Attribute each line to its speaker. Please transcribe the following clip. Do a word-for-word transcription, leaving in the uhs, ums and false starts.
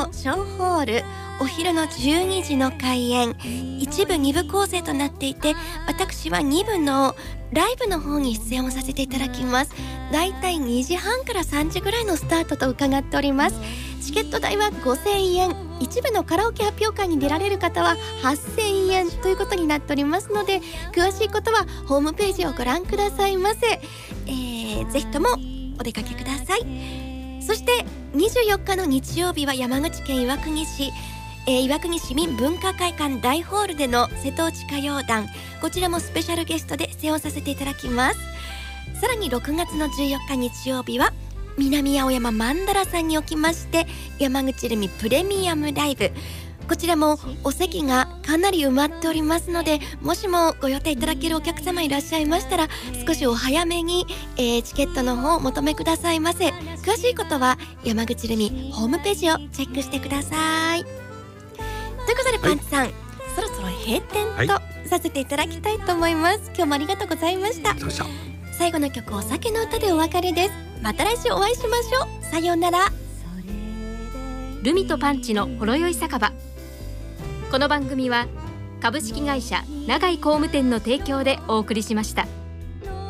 Speaker 1: のショーホール、お昼のじゅうにじの開演、一部二部構成となっていて、私はに部のライブの方に出演をさせていただきます。だいたいにじはんからさんじぐらいのスタートと伺っております。チケット代はごせんえん、一部のカラオケ発表会に出られる方ははっせんえんということになっておりますので、詳しいことはホームページをご覧くださいませ。えー、ぜひともお出かけください。そしてにじゅうよっかの日曜日は山口県岩国市、えー、岩国市民文化会館大ホールでの瀬戸内歌謡団、こちらもスペシャルゲストで出演をさせていただきます。さらにろくがつのじゅうよっか日曜日は南青山マンダラさんにおきまして山口るみプレミアムライブ、こちらもお席がかなり埋まっておりますので、もしもご予定いただけるお客様いらっしゃいましたら少しお早めに、えー、チケットの方をお求めくださいませ。詳しいことは山口るみホームページをチェックしてください。ということでパンチさん、はい、そろそろ閉店とさせていただきたいと思います。今日もありがとうございました。最後の曲、お酒の歌でお別れです。また来週お会いしましょう。さようなら。
Speaker 2: ルミとパンチのほろ酔い酒場。この番組は株式会社永井工務店の提供でお送りしました。